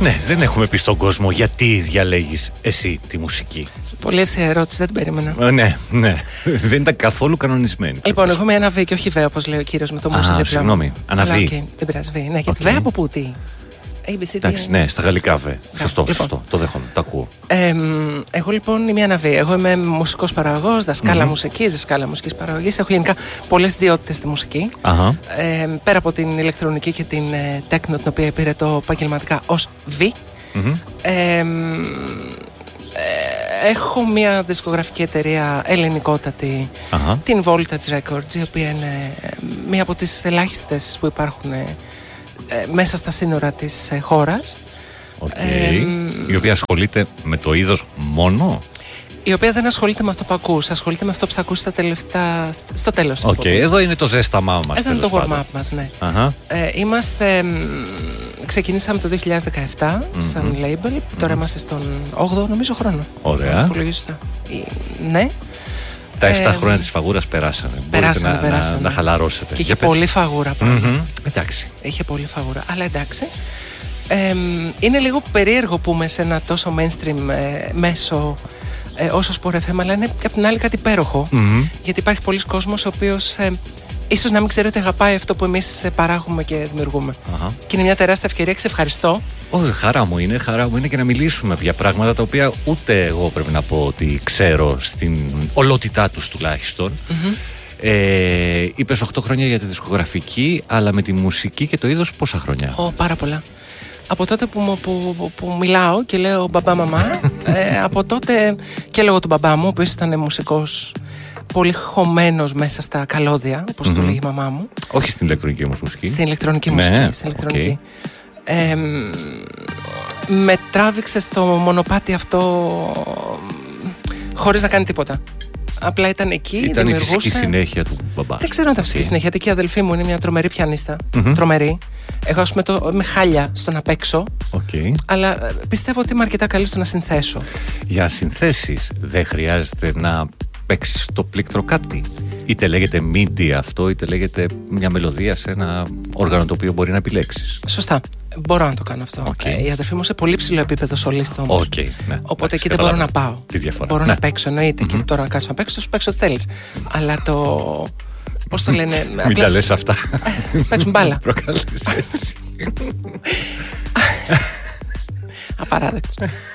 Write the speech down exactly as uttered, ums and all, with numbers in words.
Ναι, δεν έχουμε πει στον κόσμο γιατί διαλέγεις εσύ τη μουσική. Πολύ εύκολη ερώτηση, δεν την περίμενα. Ε, ναι, ναι. Δεν ήταν καθόλου κανονισμένη. Λοιπόν, εγώ είμαι ένα β και όχι β, όπως λέει ο κύριος με το μουσική διπλώμα. Συγγνώμη, αναβεί. Okay, δεν πειράζει, β. Ναι, γιατί β από πού, τι. έι μπι σι ντι. Εντάξει, ναι, στα γαλλικά β. Σωστό, λοιπόν. σωστό. Το δέχομαι, το ακούω. Ε, εγώ λοιπόν είμαι ένα β. Εγώ είμαι μουσικός παραγωγός, δασκάλα mm-hmm. μουσικής, δασκάλα μουσικής παραγωγής. Έχω γενικά πολλές ιδιότητες στη μουσική. Uh-huh. Ε, πέρα από την ηλεκτρονική και την ε, τέκνο, την οποία υπηρετώ επαγγελματικά ως β. Mm-hmm. Ε, ε, έχω μια δισκογραφική εταιρεία ελληνικότατη, uh-huh. την Voltage Records, η οποία είναι μία από τις ελάχιστες που υπάρχουν ε, μέσα στα σύνορα της ε, χώρας. Okay. Ε, η οποία ασχολείται με το είδος μόνο. Η οποία δεν ασχολείται με αυτό που ακούς, ασχολείται με αυτό που θα ακούσει στα τελευταία, στο τέλος. Οκ, okay. Εδώ είναι το ζέσταμά μας. Εδώ είναι το warm-up μας, ναι. Uh-huh. Ε, είμαστε, ξεκινήσαμε το δύο χιλιάδες δεκαεπτά mm-hmm. σαν label, mm-hmm. τώρα είμαστε στον όγδοο νομίζω χρόνο. Ωραία. Ναι. Τα επτά ε, χρόνια της φαγούρας περάσανε. Περάσανε, Μπορείτε περάσανε. Να, να, να χαλαρώσετε. Και είχε πολύ φαγούρα πάνω. Mm-hmm. Εντάξει. Είχε πολύ φαγούρα, αλλά εντάξει. Ε, είναι λίγο περίεργο που είμαι σε ένα τόσο mainstream ε, μέσο ε, όσο Sport εφ εμ, αλλά είναι και απ' την άλλη κάτι υπέροχο. Mm-hmm. Γιατί υπάρχει πολλοί κόσμος ο οποίος ε, ίσως να μην ξέρει ότι αγαπάει αυτό που εμείς παράγουμε και δημιουργούμε. Uh-huh. Και είναι μια τεράστια ευκαιρία και σε ευχαριστώ. Όχι, χαρά μου είναι, χαρά μου είναι και να μιλήσουμε για πράγματα τα οποία ούτε εγώ πρέπει να πω ότι ξέρω στην ολότητά τους τουλάχιστον. Mm-hmm. Ε, είπες οκτώ χρόνια για τη δισκογραφική, αλλά με τη μουσική και το είδος πόσα χρόνια? Oh, πάρα πολλά. Από τότε που, που, που, που μιλάω και λέω μπαμπά μαμά, ε, από τότε και λόγω του μπαμπά μου, ο οποίος ήταν μουσικός πολύ χωμένος μέσα στα καλώδια, όπως mm-hmm. το λέγει η μαμά μου. Όχι στην ηλεκτρονική όμως μουσική. Στην ηλεκτρονική μουσική. Ναι, στην ηλεκτρονική. Okay. Ε, με τράβηξε στο μονοπάτι αυτό χωρίς να κάνει τίποτα. Απλά ήταν εκεί, ήταν δημιουργούσε. Η φυσική συνέχεια του μπαμπά. Δεν ξέρω αν ήταν φυσική okay. συνέχεια. Γιατί η αδελφή μου είναι μια τρομερή πιανίστα. Mm-hmm. Τρομερή. Εγώ, ας πούμε, το, είμαι χάλια στο να παίξω. Okay. Αλλά πιστεύω ότι είμαι αρκετά καλή στο να συνθέσω. Για να συνθέσεις, δεν χρειάζεται να παίξεις το πλήκτρο κάτι. Είτε λέγεται μίντι αυτό, είτε λέγεται μια μελωδία σε ένα όργανο το οποίο μπορεί να επιλέξεις. Σωστά. Μπορώ να το κάνω αυτό. Okay. Ε, η αδερφή μου σε πολύ ψηλό επίπεδο σολίστα όμως. Okay, ναι. Οπότε εκεί δεν μπορώ να πάω. Τη διαφορά. Μπορώ ναι. να παίξω, εννοείται. Mm-hmm. Και τώρα να κάτσω να παίξω, θα σου παίξω ό,τι θέλεις. Αλλά το. Πώς το λένε. Μην τα λες αυτά. Παίξουν μπάλα. Προκαλείς έτσι. Απαράδεκτο.